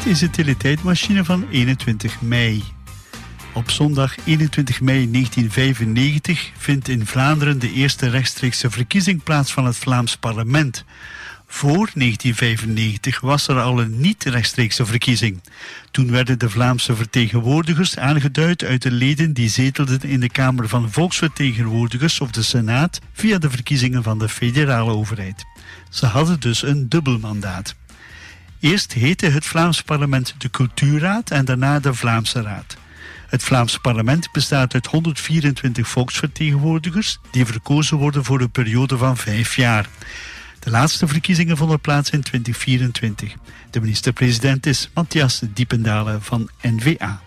Dit is de teletijdmachine van 21 mei. Op zondag 21 mei 1995 vindt in Vlaanderen de eerste rechtstreekse verkiezing plaats van het Vlaams parlement. Voor 1995 was er al een niet-rechtstreekse verkiezing. Toen werden de Vlaamse vertegenwoordigers aangeduid uit de leden die zetelden in de Kamer van Volksvertegenwoordigers of de Senaat via de verkiezingen van de federale overheid. Ze hadden dus een dubbel mandaat. Eerst heette het Vlaams parlement de Cultuurraad en daarna de Vlaamse Raad. Het Vlaams parlement bestaat uit 124 volksvertegenwoordigers die verkozen worden voor een periode van 5 jaar. De laatste verkiezingen vonden plaats in 2024. De minister-president is Matthias Diependalen van N-VA.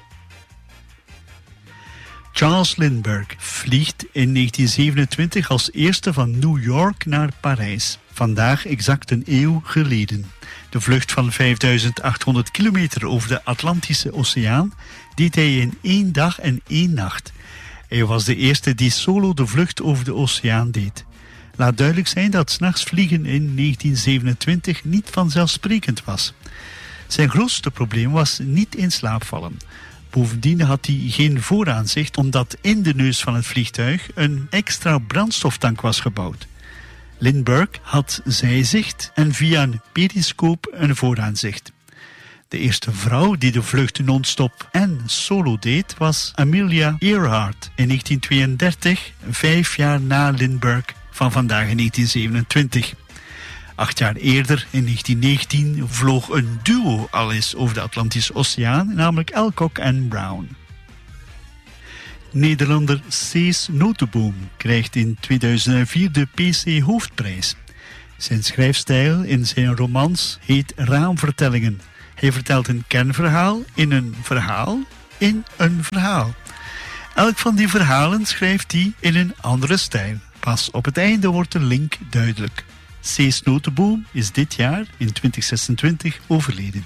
Charles Lindbergh vliegt in 1927 als eerste van New York naar Parijs. Vandaag exact een eeuw geleden. De vlucht van 5800 kilometer over de Atlantische Oceaan deed hij in 1 dag en 1 nacht. Hij was de eerste die solo de vlucht over de oceaan deed. Laat duidelijk zijn dat 's nachts vliegen in 1927 niet vanzelfsprekend was. Zijn grootste probleem was niet in slaap vallen. Bovendien had hij geen vooraanzicht omdat in de neus van het vliegtuig een extra brandstoftank was gebouwd. Lindbergh had zijzicht en via een periscoop een vooraanzicht. De eerste vrouw die de vlucht non-stop en solo deed was Amelia Earhart in 1932, 5 jaar na Lindbergh van vandaag in 1927. 8 jaar eerder, in 1919, vloog een duo al eens over de Atlantische Oceaan, namelijk Alcock en Brown. Nederlander Cees Notenboom krijgt in 2004 de PC Hoofdprijs. Zijn schrijfstijl in zijn romans heet Raamvertellingen. Hij vertelt een kernverhaal in een verhaal in een verhaal. Elk van die verhalen schrijft hij in een andere stijl. Pas op het einde wordt de link duidelijk. Cees Notenboom is dit jaar, in 2026, overleden.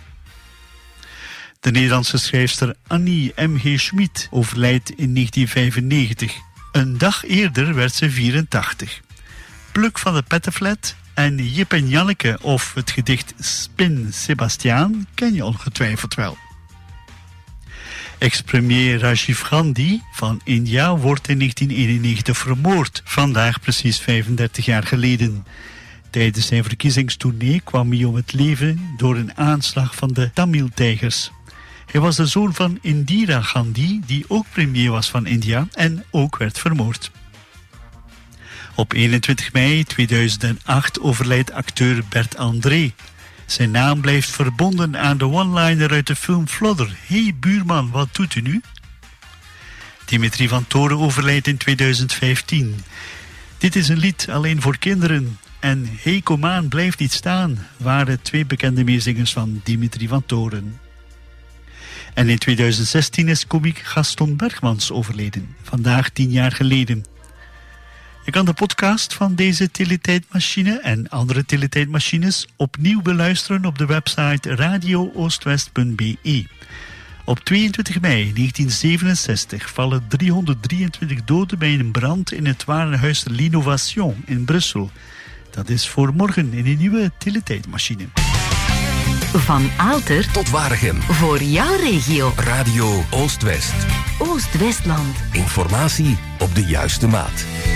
De Nederlandse schrijfster Annie M.G. Schmid overlijdt in 1995. Een dag eerder werd ze 84. Pluk van de Pettenflat en Jip en Janneke of het gedicht Spin Sebastiaan ken je ongetwijfeld wel. Ex-premier Rajiv Gandhi van India wordt in 1991 vermoord, vandaag precies 35 jaar geleden. Tijdens zijn verkiezingstournee kwam hij om het leven door een aanslag van de Tamil-tijgers. Hij was de zoon van Indira Gandhi, die ook premier was van India en ook werd vermoord. Op 21 mei 2008 overlijdt acteur Bert André. Zijn naam blijft verbonden aan de one-liner uit de film Flodder. Hey buurman, wat doet u nu? Dimitri van Toren overlijdt in 2015. Dit is een lied alleen voor kinderen. En Hey Komaan blijft niet staan waren 2 bekende meezingers van Dimitri van Toren. En in 2016 is komiek Gaston Bergmans overleden. Vandaag 10 jaar geleden. Je kan de podcast van deze teletijdmachine en andere teletijdmachines opnieuw beluisteren op de website radiooostwest.be. Op 22 mei 1967 vallen 323 doden bij een brand in het warenhuis L'Innovation in Brussel. Dat is voor morgen in een nieuwe teletijdmachine. Van Aalter tot Waregem. Voor jouw regio. Radio Oost-West. Oost-Westland. Informatie op de juiste maat.